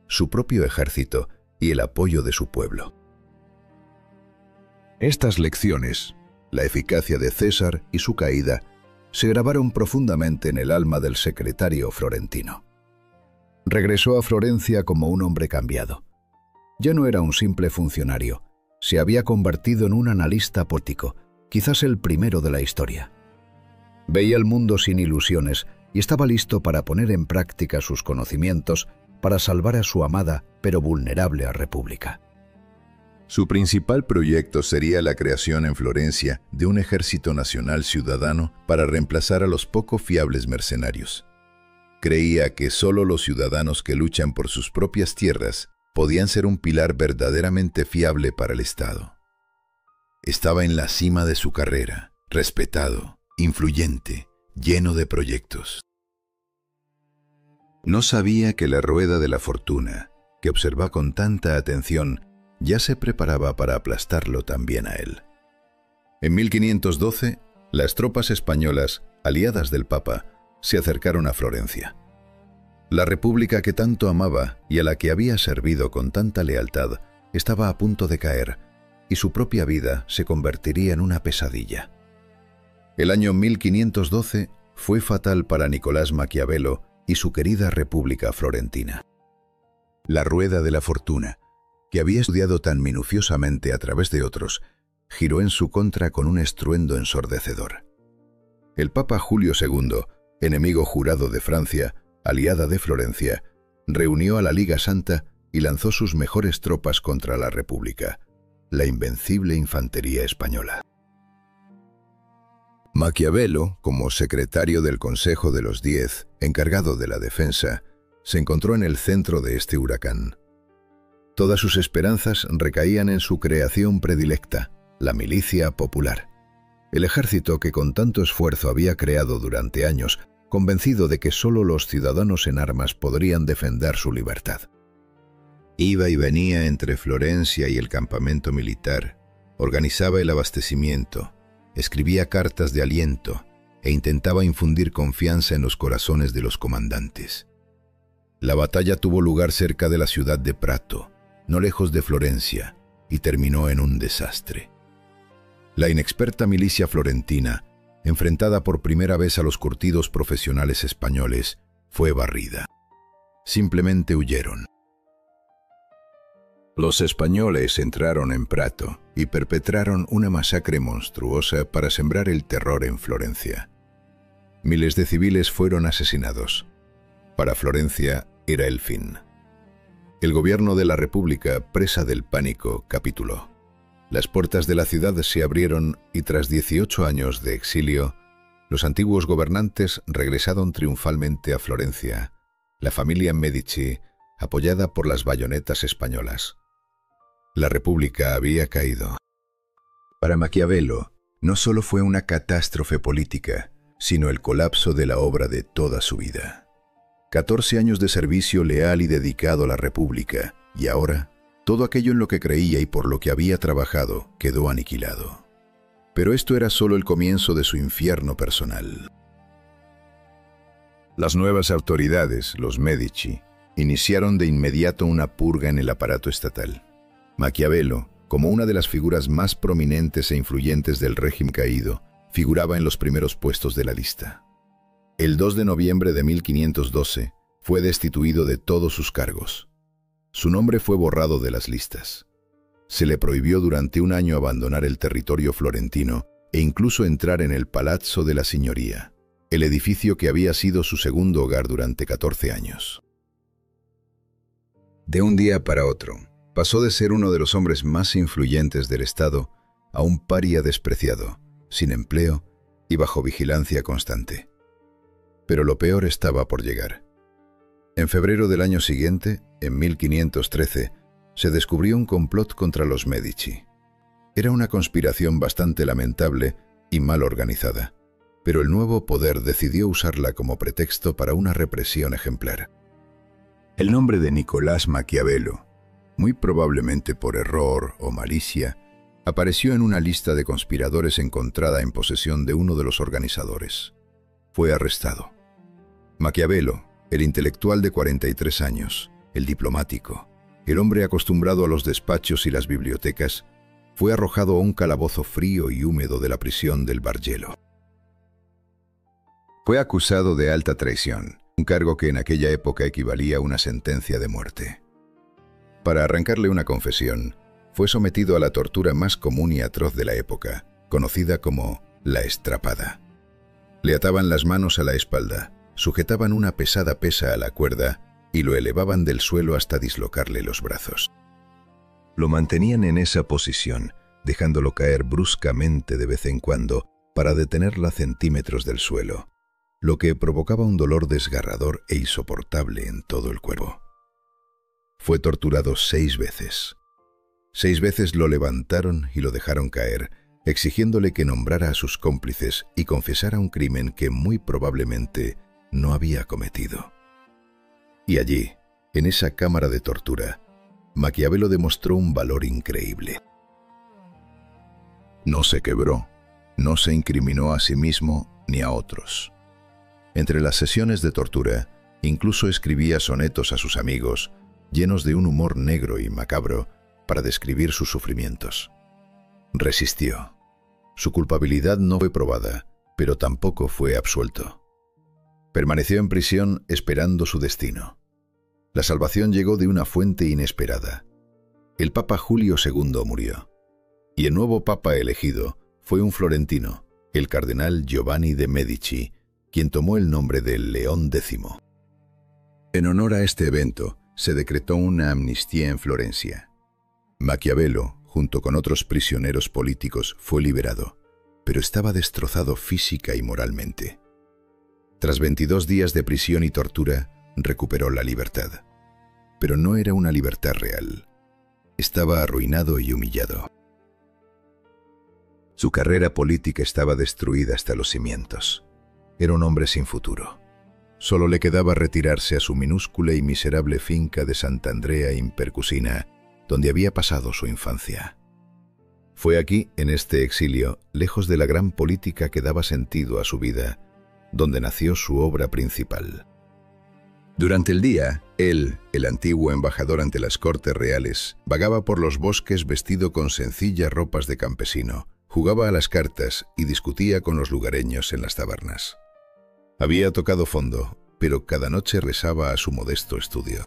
su propio ejército y el apoyo de su pueblo. Estas lecciones, la eficacia de César y su caída, se grabaron profundamente en el alma del secretario florentino. Regresó a Florencia como un hombre cambiado. Ya no era un simple funcionario, se había convertido en un analista político, quizás el primero de la historia. Veía el mundo sin ilusiones y estaba listo para poner en práctica sus conocimientos para salvar a su amada pero vulnerable república. Su principal proyecto sería la creación en Florencia de un ejército nacional ciudadano para reemplazar a los poco fiables mercenarios. Creía que solo los ciudadanos que luchan por sus propias tierras podían ser un pilar verdaderamente fiable para el Estado. Estaba en la cima de su carrera, respetado, influyente, lleno de proyectos. No sabía que la rueda de la fortuna, que observaba con tanta atención, ya se preparaba para aplastarlo también a él. En 1512, las tropas españolas, aliadas del Papa, se acercaron a Florencia. La república que tanto amaba y a la que había servido con tanta lealtad estaba a punto de caer, y su propia vida se convertiría en una pesadilla. El año 1512 fue fatal para Nicolás Maquiavelo y su querida República Florentina. La rueda de la fortuna, que había estudiado tan minuciosamente a través de otros, giró en su contra con un estruendo ensordecedor. El Papa Julio II, enemigo jurado de Francia, aliada de Florencia, reunió a la Liga Santa y lanzó sus mejores tropas contra la República, la invencible infantería española. Maquiavelo, como secretario del Consejo de los 10, encargado de la defensa, se encontró en el centro de este huracán. Todas sus esperanzas recaían en su creación predilecta, la milicia popular. El ejército que con tanto esfuerzo había creado durante años, convencido de que solo los ciudadanos en armas podrían defender su libertad. Iba y venía entre Florencia y el campamento militar, organizaba el abastecimiento, escribía cartas de aliento e intentaba infundir confianza en los corazones de los comandantes. La batalla tuvo lugar cerca de la ciudad de Prato, no lejos de Florencia, y terminó en un desastre. La inexperta milicia florentina, enfrentada por primera vez a los curtidos profesionales españoles, fue barrida. Simplemente huyeron. Los españoles entraron en Prato y perpetraron una masacre monstruosa para sembrar el terror en Florencia. Miles de civiles fueron asesinados. Para Florencia era el fin. El gobierno de la República, presa del pánico, capituló. Las puertas de la ciudad se abrieron y tras 18 años de exilio, los antiguos gobernantes regresaron triunfalmente a Florencia, la familia Medici, apoyada por las bayonetas españolas. La República había caído. Para Maquiavelo, no solo fue una catástrofe política, sino el colapso de la obra de toda su vida. 14 años de servicio leal y dedicado a la República, y ahora, todo aquello en lo que creía y por lo que había trabajado quedó aniquilado. Pero esto era solo el comienzo de su infierno personal. Las nuevas autoridades, los Medici, iniciaron de inmediato una purga en el aparato estatal. Maquiavelo, como una de las figuras más prominentes e influyentes del régimen caído, figuraba en los primeros puestos de la lista. El 2 de noviembre de 1512 fue destituido de todos sus cargos. Su nombre fue borrado de las listas. Se le prohibió durante un año abandonar el territorio florentino e incluso entrar en el Palazzo de la Signoria, el edificio que había sido su segundo hogar durante 14 años. De un día para otro, pasó de ser uno de los hombres más influyentes del Estado a un paria despreciado, sin empleo y bajo vigilancia constante. Pero lo peor estaba por llegar. En febrero del año siguiente, en 1513, se descubrió un complot contra los Medici. Era una conspiración bastante lamentable y mal organizada, pero el nuevo poder decidió usarla como pretexto para una represión ejemplar. El nombre de Nicolás Maquiavelo, muy probablemente por error o malicia, apareció en una lista de conspiradores encontrada en posesión de uno de los organizadores. Fue arrestado. Maquiavelo, el intelectual de 43 años, el diplomático, el hombre acostumbrado a los despachos y las bibliotecas, fue arrojado a un calabozo frío y húmedo de la prisión del Bargello. Fue acusado de alta traición, un cargo que en aquella época equivalía a una sentencia de muerte. Para arrancarle una confesión, fue sometido a la tortura más común y atroz de la época, conocida como la estrapada. Le ataban las manos a la espalda, sujetaban una pesada pesa a la cuerda y lo elevaban del suelo hasta dislocarle los brazos. Lo mantenían en esa posición, dejándolo caer bruscamente de vez en cuando para detenerlo a centímetros del suelo, lo que provocaba un dolor desgarrador e insoportable en todo el cuerpo. Fue torturado 6 veces. 6 veces lo levantaron y lo dejaron caer, exigiéndole que nombrara a sus cómplices y confesara un crimen que muy probablemente no había cometido. Y allí, en esa cámara de tortura, Maquiavelo demostró un valor increíble. No se quebró, no se incriminó a sí mismo ni a otros. Entre las sesiones de tortura, incluso escribía sonetos a sus amigos, llenos de un humor negro y macabro, para describir sus sufrimientos. Resistió. Su culpabilidad no fue probada, pero tampoco fue absuelto. Permaneció en prisión esperando su destino. La salvación llegó de una fuente inesperada. El Papa Julio II murió, y el nuevo Papa elegido fue un florentino, el cardenal Giovanni de Medici, quien tomó el nombre de León X. En honor a este evento, se decretó una amnistía en Florencia. Maquiavelo, junto con otros prisioneros políticos, fue liberado, pero estaba destrozado física y moralmente. Tras 22 días de prisión y tortura, recuperó la libertad. Pero no era una libertad real. Estaba arruinado y humillado. Su carrera política estaba destruida hasta los cimientos. Era un hombre sin futuro. Solo le quedaba retirarse a su minúscula y miserable finca de Sant'Andrea in Percusina, donde había pasado su infancia. Fue aquí, en este exilio, lejos de la gran política que daba sentido a su vida, donde nació su obra principal. Durante el día, él, el antiguo embajador ante las cortes reales, vagaba por los bosques vestido con sencillas ropas de campesino, jugaba a las cartas y discutía con los lugareños en las tabernas. Había tocado fondo, pero cada noche rezaba a su modesto estudio.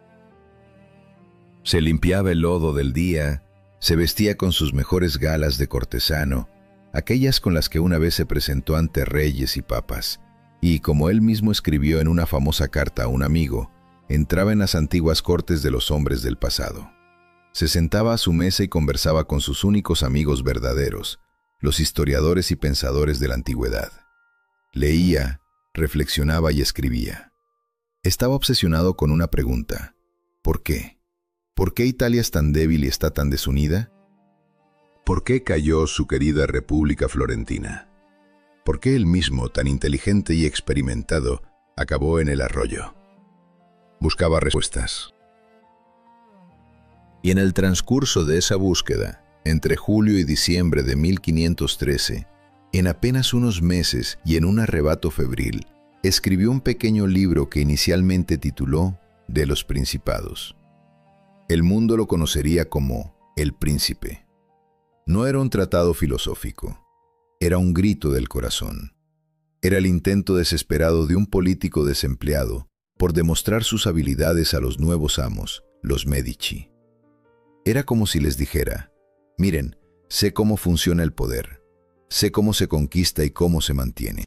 Se limpiaba el lodo del día, se vestía con sus mejores galas de cortesano, aquellas con las que una vez se presentó ante reyes y papas, y como él mismo escribió en una famosa carta a un amigo, entraba en las antiguas cortes de los hombres del pasado. Se sentaba a su mesa y conversaba con sus únicos amigos verdaderos, los historiadores y pensadores de la antigüedad. Leía, reflexionaba y escribía. Estaba obsesionado con una pregunta: ¿por qué? ¿Por qué Italia es tan débil y está tan desunida? ¿Por qué cayó su querida República Florentina? ¿Por qué él mismo, tan inteligente y experimentado, acabó en el arroyo? Buscaba respuestas. Y en el transcurso de esa búsqueda, entre julio y diciembre de 1513, en apenas unos meses y en un arrebato febril, escribió un pequeño libro que inicialmente tituló De los Principados. El mundo lo conocería como El Príncipe. No era un tratado filosófico, era un grito del corazón. Era el intento desesperado de un político desempleado por demostrar sus habilidades a los nuevos amos, los Medici. Era como si les dijera: miren, sé cómo funciona el poder, sé cómo se conquista y cómo se mantiene.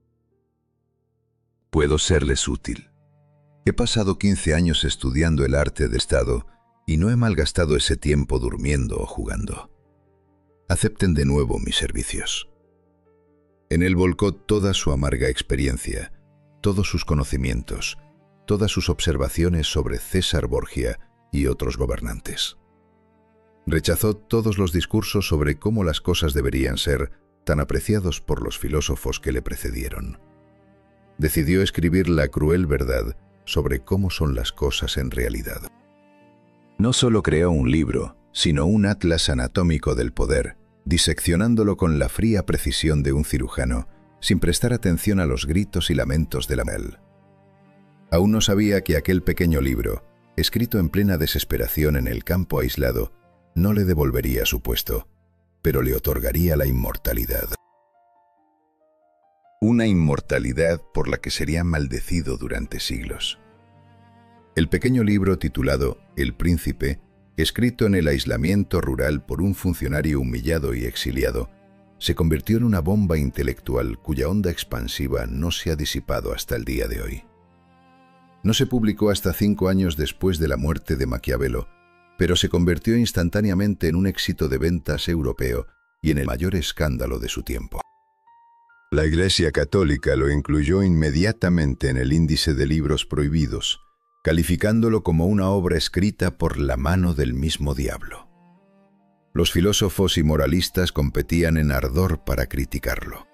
Puedo serles útil. He pasado 15 años estudiando el arte de Estado y no he malgastado ese tiempo durmiendo o jugando. Acepten de nuevo mis servicios. En él volcó toda su amarga experiencia, todos sus conocimientos, todas sus observaciones sobre César Borgia y otros gobernantes. Rechazó todos los discursos sobre cómo las cosas deberían ser, tan apreciados por los filósofos que le precedieron. Decidió escribir la cruel verdad sobre cómo son las cosas en realidad. No solo creó un libro, sino un atlas anatómico del poder, diseccionándolo con la fría precisión de un cirujano, sin prestar atención a los gritos y lamentos de la mal. Aún no sabía que aquel pequeño libro, escrito en plena desesperación en el campo aislado, no le devolvería su puesto, pero le otorgaría la inmortalidad. Una inmortalidad por la que sería maldecido durante siglos. El pequeño libro titulado El Príncipe, escrito en el aislamiento rural por un funcionario humillado y exiliado, se convirtió en una bomba intelectual cuya onda expansiva no se ha disipado hasta el día de hoy. No se publicó hasta 5 años después de la muerte de Maquiavelo, pero se convirtió instantáneamente en un éxito de ventas europeo y en el mayor escándalo de su tiempo. La Iglesia Católica lo incluyó inmediatamente en el índice de libros prohibidos, calificándolo como una obra escrita por la mano del mismo diablo. Los filósofos y moralistas competían en ardor para criticarlo.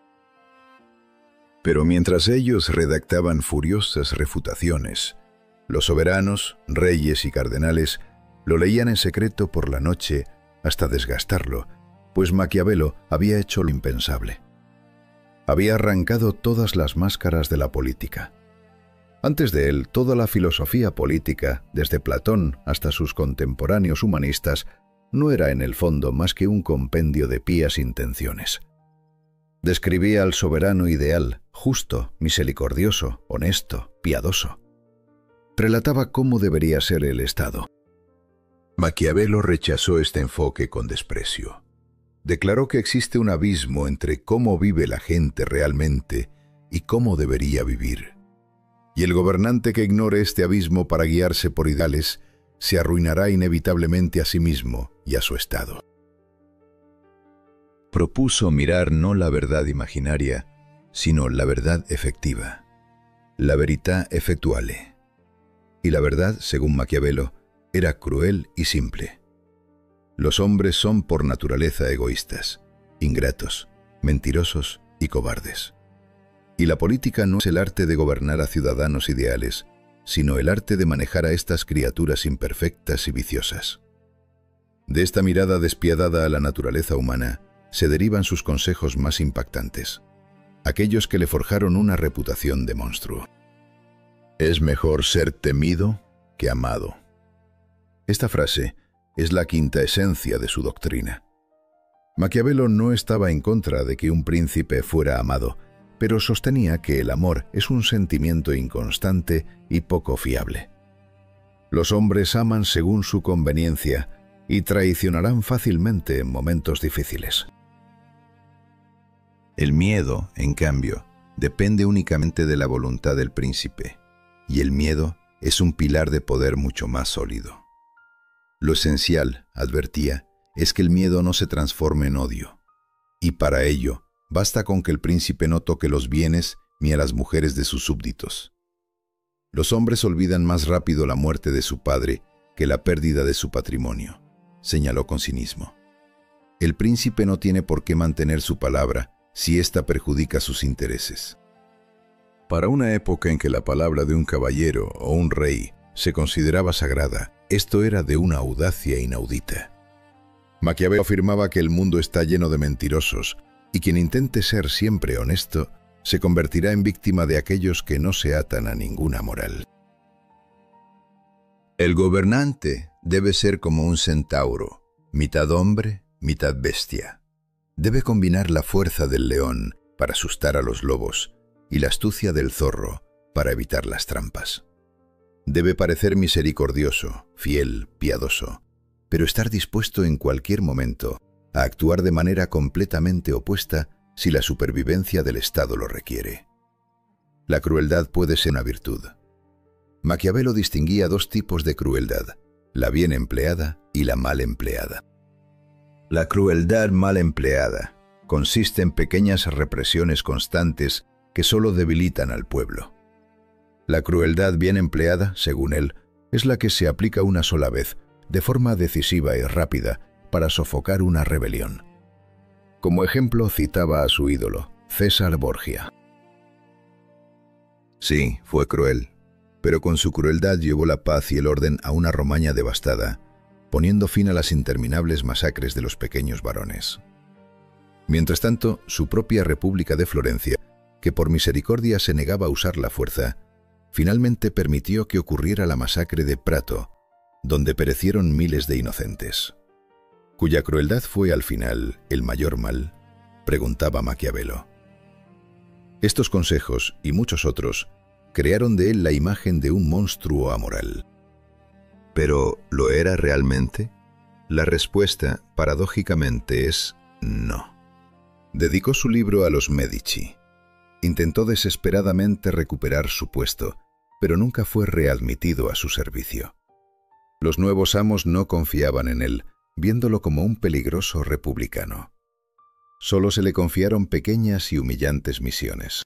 Pero mientras ellos redactaban furiosas refutaciones, los soberanos, reyes y cardenales lo leían en secreto por la noche hasta desgastarlo, pues Maquiavelo había hecho lo impensable. Había arrancado todas las máscaras de la política. Antes de él, toda la filosofía política, desde Platón hasta sus contemporáneos humanistas, no era en el fondo más que un compendio de pías intenciones. Describía al soberano ideal, justo, misericordioso, honesto, piadoso. Relataba cómo debería ser el Estado. Maquiavelo rechazó este enfoque con desprecio. Declaró que existe un abismo entre cómo vive la gente realmente y cómo debería vivir. Y el gobernante que ignore este abismo para guiarse por ideales se arruinará inevitablemente a sí mismo y a su Estado. Propuso mirar no la verdad imaginaria, sino la verdad efectiva, la verità effettuale. Y la verdad, según Maquiavelo, era cruel y simple. Los hombres son por naturaleza egoístas, ingratos, mentirosos y cobardes. Y la política no es el arte de gobernar a ciudadanos ideales, sino el arte de manejar a estas criaturas imperfectas y viciosas. De esta mirada despiadada a la naturaleza humana se derivan sus consejos más impactantes, aquellos que le forjaron una reputación de monstruo. Es mejor ser temido que amado. Esta frase es la quinta esencia de su doctrina. Maquiavelo no estaba en contra de que un príncipe fuera amado, pero sostenía que el amor es un sentimiento inconstante y poco fiable. Los hombres aman según su conveniencia y traicionarán fácilmente en momentos difíciles. El miedo, en cambio, depende únicamente de la voluntad del príncipe, y el miedo es un pilar de poder mucho más sólido. Lo esencial, advertía, es que el miedo no se transforme en odio, y para ello basta con que el príncipe no toque los bienes ni a las mujeres de sus súbditos. Los hombres olvidan más rápido la muerte de su padre que la pérdida de su patrimonio, señaló con cinismo. El príncipe no tiene por qué mantener su palabra si ésta perjudica sus intereses. Para una época en que la palabra de un caballero o un rey se consideraba sagrada, esto era de una audacia inaudita. Maquiavelo afirmaba que el mundo está lleno de mentirosos y quien intente ser siempre honesto se convertirá en víctima de aquellos que no se atan a ninguna moral. El gobernante debe ser como un centauro, mitad hombre, mitad bestia. Debe combinar la fuerza del león para asustar a los lobos y la astucia del zorro para evitar las trampas. Debe parecer misericordioso, fiel, piadoso, pero estar dispuesto en cualquier momento a actuar de manera completamente opuesta si la supervivencia del Estado lo requiere. La crueldad puede ser una virtud. Maquiavelo distinguía dos tipos de crueldad, la bien empleada y la mal empleada. La crueldad mal empleada consiste en pequeñas represiones constantes que solo debilitan al pueblo. La crueldad bien empleada, según él, es la que se aplica una sola vez, de forma decisiva y rápida, para sofocar una rebelión. Como ejemplo citaba a su ídolo, César Borgia. Sí, fue cruel, pero con su crueldad llevó la paz y el orden a una Romaña devastada, poniendo fin a las interminables masacres de los pequeños varones. Mientras tanto, su propia República de Florencia, que por misericordia se negaba a usar la fuerza, finalmente permitió que ocurriera la masacre de Prato, donde perecieron miles de inocentes. ¿Cuya crueldad fue al final el mayor mal?, preguntaba Maquiavelo. Estos consejos y muchos otros crearon de él la imagen de un monstruo amoral. ¿Pero lo era realmente? La respuesta, paradójicamente, es no. Dedicó su libro a los Medici. Intentó desesperadamente recuperar su puesto, pero nunca fue readmitido a su servicio. Los nuevos amos no confiaban en él, viéndolo como un peligroso republicano. Solo se le confiaron pequeñas y humillantes misiones.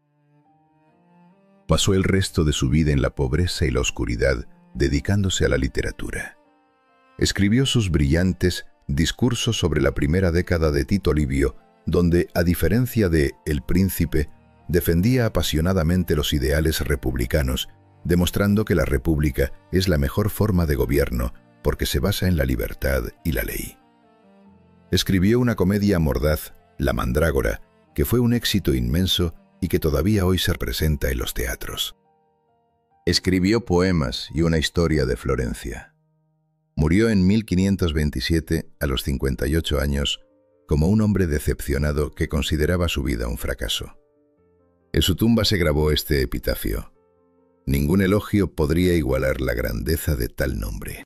Pasó el resto de su vida en la pobreza y la oscuridad, dedicándose a la literatura. Escribió sus brillantes discursos sobre la primera década de Tito Livio, donde, a diferencia de El Príncipe, defendía apasionadamente los ideales republicanos, demostrando que la república es la mejor forma de gobierno porque se basa en la libertad y la ley. Escribió una comedia mordaz, La Mandrágora, que fue un éxito inmenso y que todavía hoy se representa en los teatros. Escribió poemas y una historia de Florencia. Murió en 1527, a los 58 años, como un hombre decepcionado que consideraba su vida un fracaso. En su tumba se grabó este epitafio: ningún elogio podría igualar la grandeza de tal nombre.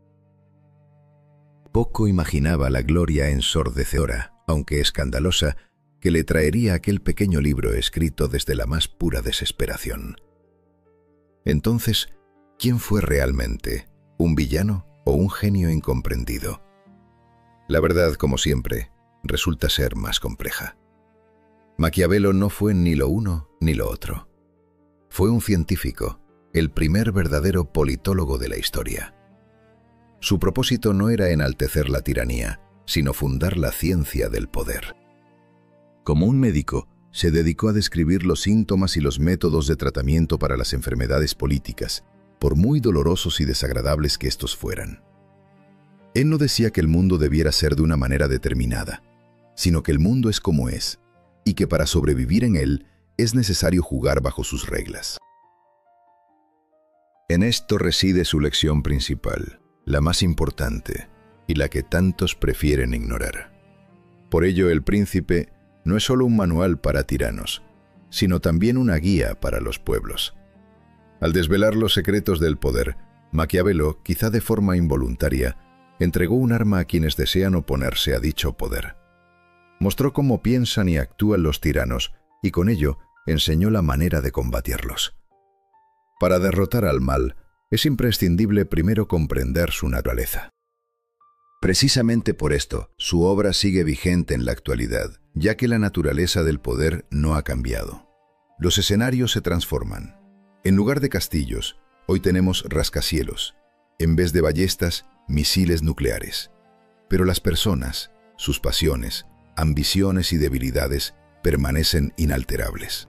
Poco imaginaba la gloria ensordecedora, aunque escandalosa, que le traería aquel pequeño libro escrito desde la más pura desesperación. Entonces, ¿quién fue realmente? ¿Un villano o un genio incomprendido? La verdad, como siempre, resulta ser más compleja. Maquiavelo no fue ni lo uno ni lo otro. Fue un científico, el primer verdadero politólogo de la historia. Su propósito no era enaltecer la tiranía, sino fundar la ciencia del poder. Como un médico, se dedicó a describir los síntomas y los métodos de tratamiento para las enfermedades políticas, por muy dolorosos y desagradables que estos fueran. Él no decía que el mundo debiera ser de una manera determinada, sino que el mundo es como es, y que para sobrevivir en él es necesario jugar bajo sus reglas. En esto reside su lección principal, la más importante y la que tantos prefieren ignorar. Por ello, El Príncipe no es solo un manual para tiranos, sino también una guía para los pueblos. Al desvelar los secretos del poder, Maquiavelo, quizá de forma involuntaria, entregó un arma a quienes desean oponerse a dicho poder. Mostró cómo piensan y actúan los tiranos y con ello enseñó la manera de combatirlos. Para derrotar al mal, es imprescindible primero comprender su naturaleza. Precisamente por esto, su obra sigue vigente en la actualidad, ya que la naturaleza del poder no ha cambiado. Los escenarios se transforman. En lugar de castillos, hoy tenemos rascacielos. En vez de ballestas, misiles nucleares. Pero las personas, sus pasiones, ambiciones y debilidades permanecen inalterables.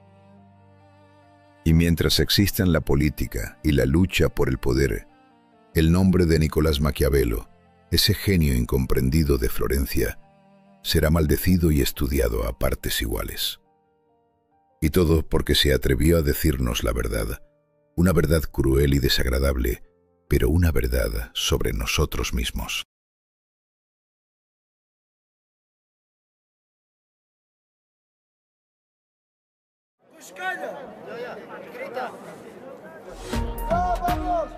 Y mientras existan la política y la lucha por el poder, el nombre de Nicolás Maquiavelo, ese genio incomprendido de Florencia, será maldecido y estudiado a partes iguales. Y todo porque se atrevió a decirnos la verdad, una verdad cruel y desagradable, pero una verdad sobre nosotros mismos. ¡Vamos!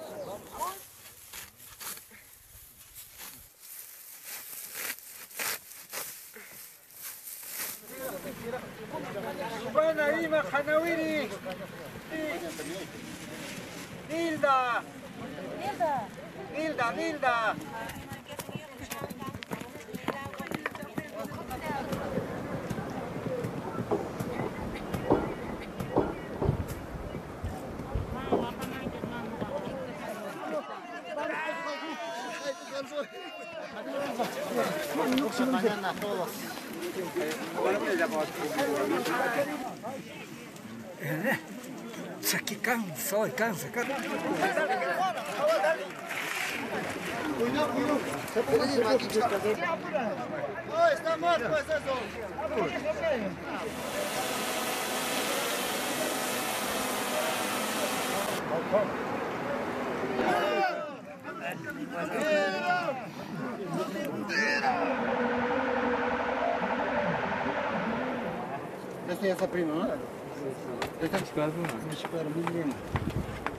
Nilda! Mañana todos. Aquí cansa. Está mal, pues eso. Esta é essa prima, não é? Esta é a 24 milímetros.